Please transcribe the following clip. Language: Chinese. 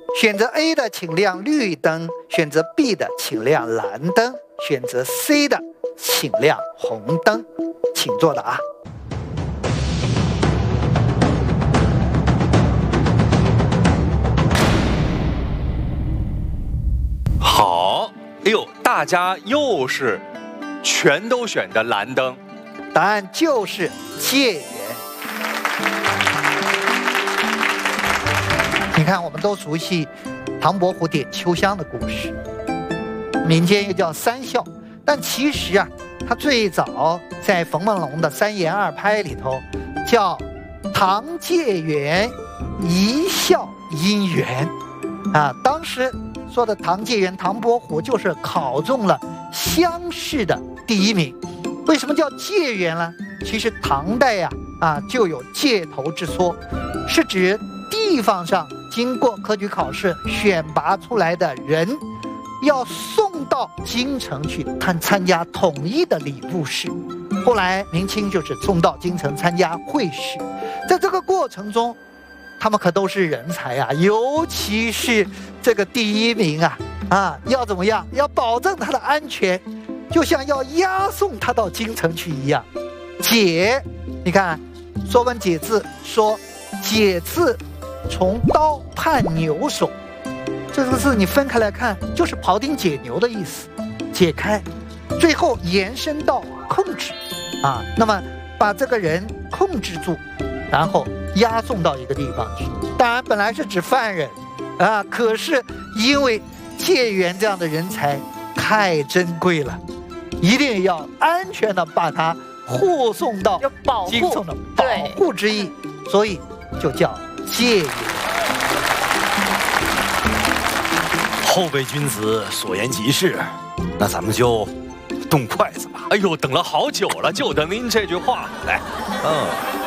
选择 A 的请亮绿灯，选择 B 的请亮蓝灯，选择 C 的请亮红灯。请作答。 好，哎呦，大家又是全都选的蓝灯， 答案就是解元。你看，我们都熟悉唐伯虎点秋香的故事，民间又叫三笑，但其实啊，它最早在冯梦龙的三言二拍里头叫唐解元，一笑姻缘啊。当时说的唐解元、唐伯虎就是考中了乡试的第1名。为什么叫解元呢？其实唐代就有界头之说，是指地方上经过科举考试选拔出来的人，要送到京城去参加统一的礼部试。后来明清就是送到京城参加会试，在这个过程中，他们可都是人才啊，尤其是这个第1名要怎么样？要保证他的安全，就像要押送他到京城去一样。解，你看《说文解字》说解字从刀判牛手，这个字你分开来看，就是庖丁解牛的意思，解开，最后延伸到控制那么把这个人控制住，然后押送到一个地方去。当然本来是指犯人可是因为解元这样的人才太珍贵了，一定要安全的把他护送到京城的保护之意，所以就叫解元。 后辈君子所言极是，那咱们就动筷子吧。 哎呦，等了好久了，就等您这句话。来，